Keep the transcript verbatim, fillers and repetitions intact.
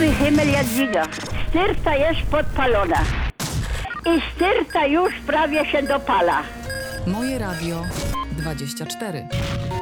Nowy Himmel Jadwiga. Styrta jest podpalona. I styrta już prawie się dopala. Moje Radio dwadzieścia cztery.